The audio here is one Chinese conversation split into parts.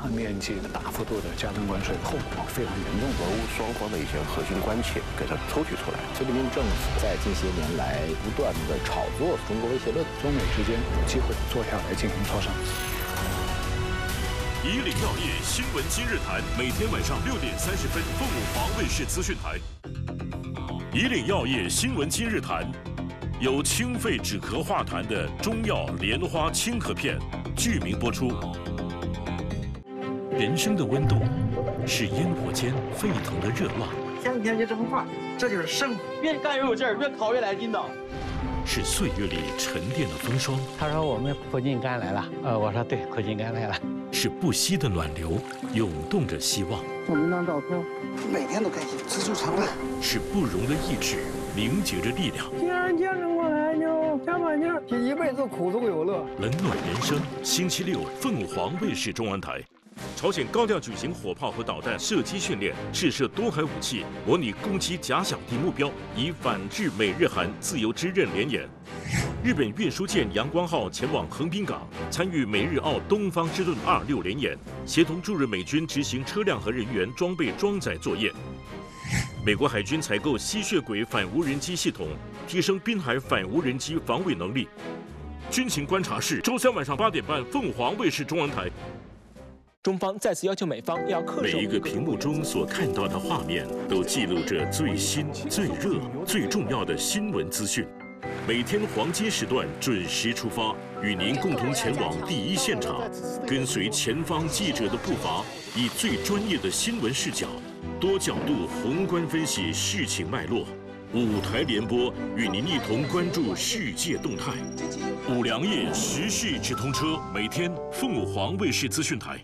大面积的、大幅度的加征关税，后果非常严重。 俄乌双方的一些核心关切给它抽取出来。 习近平政府在近些年来不断的炒作中国威胁论， 中美之间有机会坐下来进行磋商。 以岭药业新闻今日谈，每天晚上6点30分，凤凰卫视资讯台。以岭药业新闻今日谈，有清肺止咳化痰的中药莲花清咳片，剧名播出。人生的温度是烟火间沸腾的热浪， 天天就这么话，这就是生活。越干越有劲儿，越烤越来劲道。 是岁月里沉淀的风霜。 他说我们苦尽甘来了，我说对，苦尽甘来了。 是不息的暖流，涌动着希望。 照那张照片，每天都开心，知足常乐。 是不容的意志，凝结着力量。 既然坚持过来，就加把劲儿，一辈子苦中有乐。 冷暖人生，星期六凤凰卫视中文台。朝鲜高调举行火炮和导弹射击训练，试射多海武器，模拟攻击假想敌目标，以反制美日韩自由之刃联演。日本运输舰阳光号前往横滨港，参与美日澳东方之盾26联演，协同驻日美军执行车辆和人员装备装载作业。美国海军采购吸血鬼反无人机系统，提升滨海反无人机防卫能力。军情观察室，周3晚上8点半，凤凰卫视中文台。 中方再次要求美方要恪守。 每一个屏幕中所看到的画面，都记录着最新、最热、最重要的新闻资讯。每天黄金时段准时出发，与您共同前往第一现场，跟随前方记者的步伐，以最专业的新闻视角，多角度宏观分析事情脉络。5台联播，与您一同关注世界动态。5粮液时事直通车，每天凤凰卫视资讯台。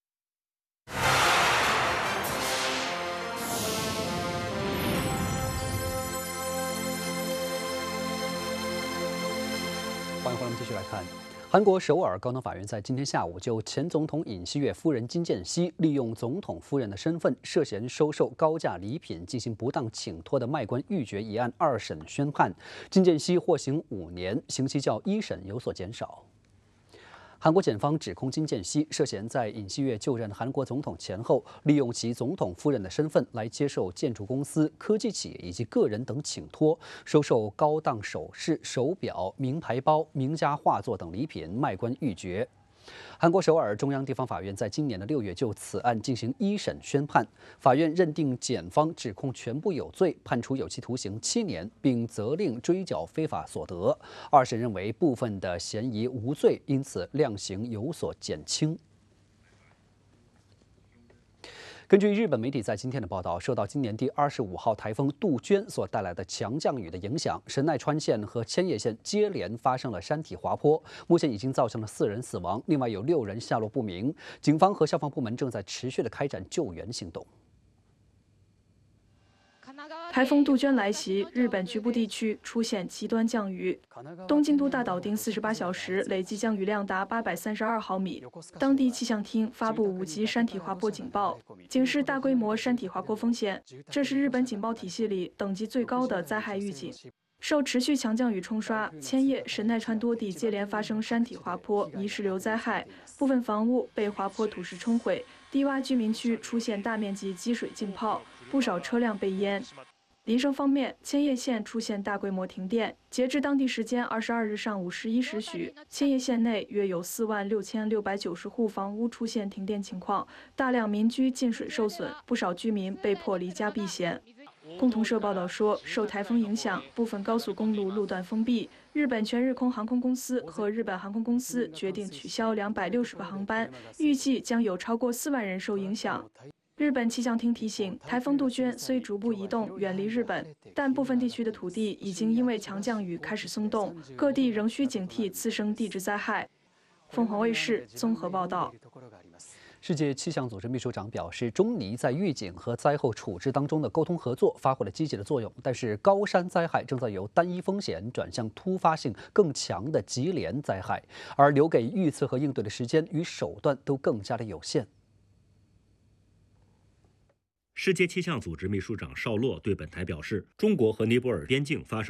欢迎回来，我们继续来看。韩国首尔高等法院在今天下午就前总统尹锡悦夫人金建熙利用总统夫人的身份涉嫌收受高价礼品进行不当请托的卖官鬻爵一案2审宣判，金建熙获刑5年，刑期较1审有所减少。韩国检方指控金建熙涉嫌在尹锡悦就任韩国总统前后，利用其总统夫人的身份来接受建筑公司、科技企业以及个人等请托，收受高档首饰、手表、名牌包、名家画作等礼品，卖官鬻爵。韩国首尔中央地方法院在今年的6月就此案进行1审宣判，法院认定检方指控全部有罪，判处有期徒刑7年，并责令追缴非法所得。2审认为部分的嫌疑无罪，因此量刑有所减轻。根据日本媒体在今天的报道，受到今年第25号台风杜鹃所带来的强降雨的影响，神奈川县和千叶县接连发生了山体滑坡，目前已经造成了4人死亡，另外有6人下落不明。警方和消防部门正在持续的开展救援行动。 台风杜鹃来袭，日本局部地区出现极端降雨。东京都大岛町48小时累计降雨量达832毫米，当地气象厅发布5级山体滑坡警报，警示大规模山体滑坡风险。这是日本警报体系里等级最高的灾害预警。受持续强降雨冲刷，千叶、神奈川多地接连发生山体滑坡、泥石流灾害，部分房屋被滑坡土石冲毁，低洼居民区出现大面积积水浸泡，不少车辆被淹。民生方面，千叶县出现大规模停电。截至当地时间22日上午11时许，千叶县内约有46690户房屋出现停电情况，大量民居进水受损，不少居民被迫离家避险。共同社报道说，受台风影响，部分高速公路路段封闭。日本全日空航空公司和日本航空公司决定取消260个航班，预计将有超过4万人受影响。日本气象厅提醒，台风杜鹃虽逐步移动远离日本，但部分地区的土地已经因为强降雨开始松动，各地仍需警惕次生地质灾害。凤凰卫视综合报道。 世界气象组织秘书长表示，中尼在预警和灾后处置当中的沟通合作发挥了积极的作用，但是高山灾害正在由单一风险转向突发性更强的级联灾害，而留给预测和应对的时间与手段都更加的有限。 世界气象组织秘书长绍洛对本台表示，中国和尼泊尔边境发生